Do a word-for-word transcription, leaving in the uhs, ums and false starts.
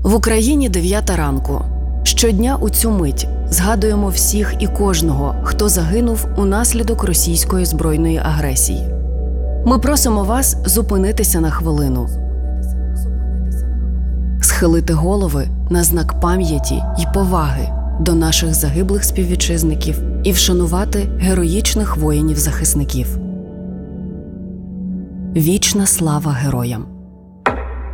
В Україні дев'ята ранку. Щодня у цю мить згадуємо всіх і кожного, хто загинув унаслідок російської збройної агресії. Ми просимо вас зупинитися на хвилину, схилити голови на знак пам'яті й поваги до наших загиблих співвітчизників і вшанувати героїчних воїнів-захисників. Вічна слава героям!